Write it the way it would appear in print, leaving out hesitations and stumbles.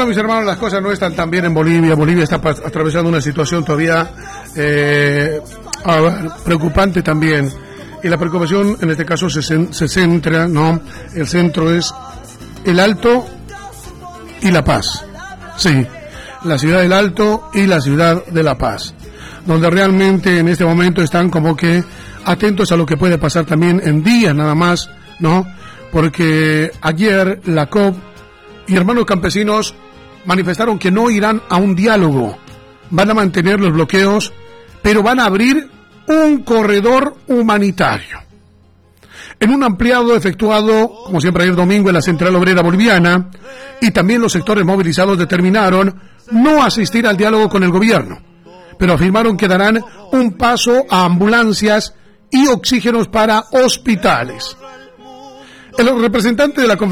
Bueno, mis hermanos, las cosas no están tan bien en Bolivia. Bolivia está atravesando una situación todavía preocupante también. Y la preocupación en este caso se centra, ¿no? El centro es el Alto y La Paz. Sí, la ciudad del Alto y la ciudad de La Paz. Donde realmente en este momento están como que atentos a lo que puede pasar también en días nada más, ¿no? Porque ayer la COP y hermanos campesinos manifestaron que no irán a un diálogo, van a mantener los bloqueos, pero van a abrir un corredor humanitario. En un ampliado efectuado, como siempre ayer domingo, en la Central Obrera Boliviana, y también los sectores movilizados determinaron no asistir al diálogo con el gobierno, pero afirmaron que darán un paso a ambulancias y oxígenos para hospitales. El representante de la